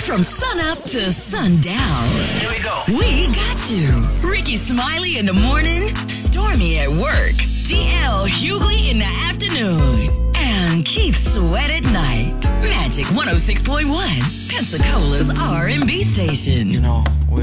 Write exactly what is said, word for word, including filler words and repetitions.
From sunup to sundown. Here we go. We got you. Ricky Smiley in the morning, Stormy at work, D L Hughley in the afternoon, and Keith Sweat at night. Magic one oh six point one, Pensacola's R and B station. You know, we're